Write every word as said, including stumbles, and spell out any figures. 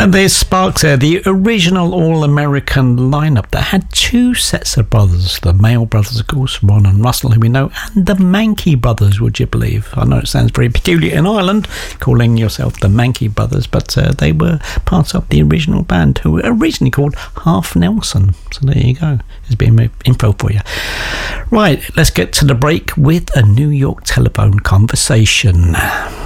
And there's Sparks there, the original All-American lineup that had two sets of brothers, the Mayle brothers, of course, Ron and Russell, who we know, and the Mankey brothers, would you believe? I know it sounds very peculiar in Ireland, calling yourself the Mankey brothers, but uh, they were part of the original band, who were originally called Half Nelson. So there you go. There's a bit of info for you. Right, let's get to the break with a New York telephone conversation.